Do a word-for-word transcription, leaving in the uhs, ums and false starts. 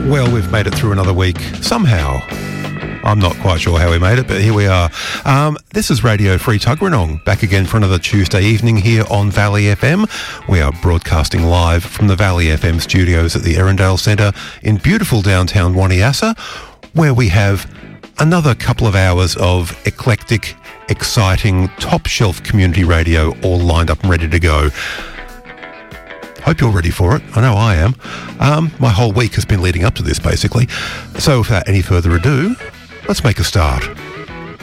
Well, we've made it through another week, somehow. I'm not quite sure how we made it, but here we are. Um, this is Radio Free Tuggeranong, back again for another Tuesday evening here on Valley F M. We are broadcasting live from the Valley F M studios at the Erindale Centre in beautiful downtown Waniassa, where we have another couple of hours of eclectic, exciting, top-shelf community radio all lined up and ready to go. Hope you're ready for it. I know I am. Um, my whole week has been leading up to this, basically. So without any further ado, let's make a start.